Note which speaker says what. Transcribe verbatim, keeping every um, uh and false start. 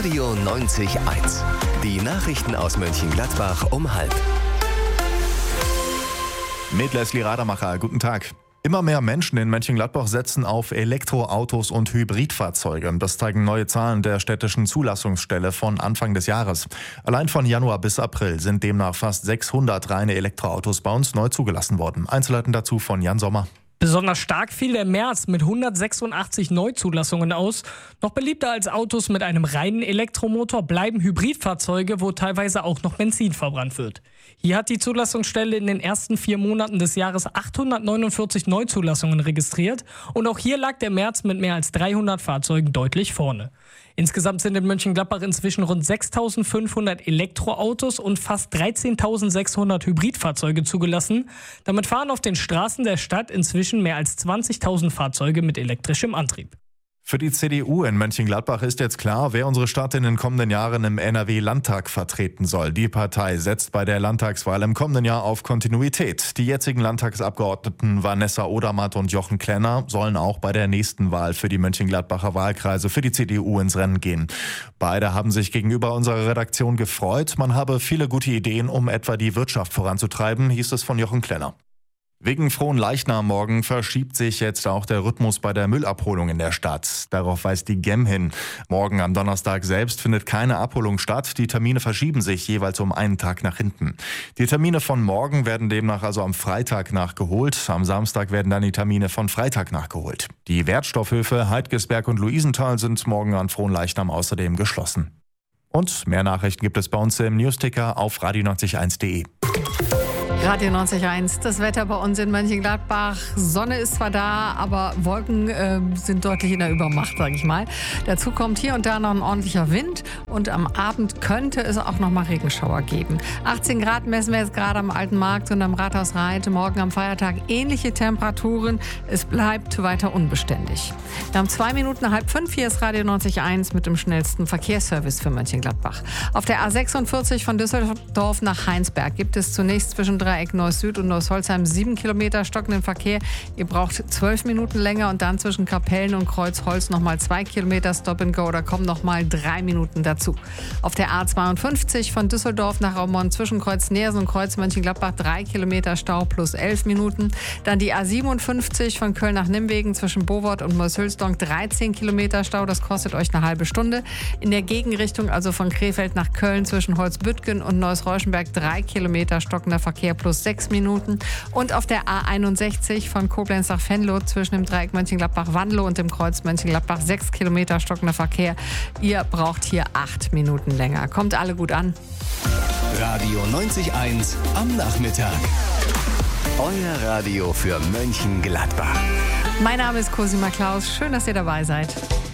Speaker 1: Radio neunzig eins. Die Nachrichten aus Mönchengladbach um halb.
Speaker 2: Mit Leslie Radermacher, guten Tag. Immer mehr Menschen in Mönchengladbach setzen auf Elektroautos und Hybridfahrzeuge. Das zeigen neue Zahlen der städtischen Zulassungsstelle von Anfang des Jahres. Allein von Januar bis April sind demnach fast sechshundert reine Elektroautos bei uns neu zugelassen worden. Einzelheiten dazu von Jan Sommer.
Speaker 3: Besonders stark fiel der März mit hundertsechsundachtzig Neuzulassungen aus. Noch beliebter als Autos mit einem reinen Elektromotor bleiben Hybridfahrzeuge, wo teilweise auch noch Benzin verbrannt wird. Hier hat die Zulassungsstelle in den ersten vier Monaten des Jahres achthundertneunundvierzig Neuzulassungen registriert. Und auch hier lag der März mit mehr als dreihundert Fahrzeugen deutlich vorne. Insgesamt sind in Mönchengladbach inzwischen rund sechstausendfünfhundert Elektroautos und fast dreizehntausendsechshundert Hybridfahrzeuge zugelassen. Damit fahren auf den Straßen der Stadt inzwischen mehr als zwanzigtausend Fahrzeuge mit elektrischem Antrieb.
Speaker 2: Für die C D U in Mönchengladbach ist jetzt klar, wer unsere Stadt in den kommenden Jahren im N R W-Landtag vertreten soll. Die Partei setzt bei der Landtagswahl im kommenden Jahr auf Kontinuität. Die jetzigen Landtagsabgeordneten Vanessa Odermatt und Jochen Klenner sollen auch bei der nächsten Wahl für die Mönchengladbacher Wahlkreise für die C D U ins Rennen gehen. Beide haben sich gegenüber unserer Redaktion gefreut. Man habe viele gute Ideen, um etwa die Wirtschaft voranzutreiben, hieß es von Jochen Klenner. Wegen Fronleichnam morgen verschiebt sich jetzt auch der Rhythmus bei der Müllabholung in der Stadt. Darauf weist die G E M hin. Morgen am Donnerstag selbst findet keine Abholung statt. Die Termine verschieben sich jeweils um einen Tag nach hinten. Die Termine von morgen werden demnach also am Freitag nachgeholt. Am Samstag werden dann die Termine von Freitag nachgeholt. Die Wertstoffhöfe Heidgesberg und Luisenthal sind morgen an Fronleichnam außerdem geschlossen. Und mehr Nachrichten gibt es bei uns im Newsticker auf radio neunzig eins punkt de.
Speaker 4: Radio neunzig eins, das Wetter bei uns in Mönchengladbach. Sonne ist zwar da, aber Wolken äh, sind deutlich in der Übermacht, sage ich mal. Dazu kommt hier und da noch ein ordentlicher Wind und am Abend könnte es auch noch mal Regenschauer geben. achtzehn Grad messen wir jetzt gerade am Alten Markt und am Rathaus Reit. Morgen am Feiertag ähnliche Temperaturen. Es bleibt weiter unbeständig. Wir haben zwei Minuten halb fünf. Hier ist Radio neunzig eins mit dem schnellsten Verkehrsservice für Mönchengladbach. Auf der A sechsundvierzig von Düsseldorf nach Heinsberg gibt es zunächst zwischen Dreieck Neuss Süd und Neuss Holzheim sieben Kilometer stockenden Verkehr. Ihr braucht zwölf Minuten länger und dann zwischen Kapellen und Kreuzholz nochmal zwei Kilometer Stop and Go. Da kommen nochmal drei Minuten dazu. Auf der A zweiundfünfzig von Düsseldorf nach Aumont zwischen Kreuz Neersen und Kreuz Mönchengladbach drei Kilometer Stau plus elf Minuten. Dann die A siebenundfünfzig von Köln nach Nimwegen zwischen Bowort und Moos-Hülsdonk dreizehn Kilometer Stau. Das kostet euch eine halbe Stunde. In der Gegenrichtung, also von Krefeld nach Köln zwischen Holzbüttgen und Neuss-Reuschenberg drei Kilometer stockender Verkehr plus sechs Minuten. Und auf der A einundsechzig von Koblenz nach Venlo zwischen dem Dreieck Mönchengladbach-Wandelow und dem Kreuz Mönchengladbach sechs Kilometer stockender Verkehr. Ihr braucht hier acht Minuten länger. Kommt alle gut an.
Speaker 1: Radio neunzig eins am Nachmittag. Euer Radio für Mönchengladbach.
Speaker 4: Mein Name ist Cosima Klaus. Schön, dass ihr dabei seid.